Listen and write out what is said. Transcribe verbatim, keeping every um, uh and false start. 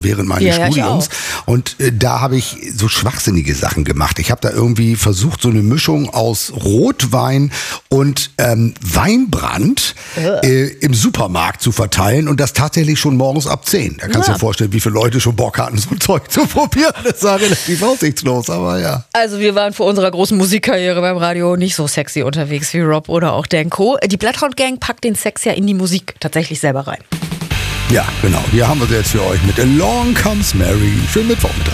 während meines Ja, ja, ich Studiums. Und äh, da habe ich so schwachsinnige Sachen gemacht. Ich habe da irgendwie versucht, so eine Mischung aus Rotwein und ähm, Weinbrand äh, im Supermarkt zu verteilen und das tatsächlich schon morgens ab zehn. Da kannst du Ja. dir vorstellen, wie viele Leute schon Bock hatten, so ein Zeug zu probieren. Das war relativ aussichtslos, aber ja. Also wir waren vor unserer großen Musikkarriere beim Radio nicht so sexy unterwegs wie Rob oder auch Danko. Die Bloodhound Gang packt den Sex ja in die Musik tatsächlich selber rein. Ja, genau. Hier haben wir sie jetzt für euch mit Along Comes Mary. Schönen Mittwoch mit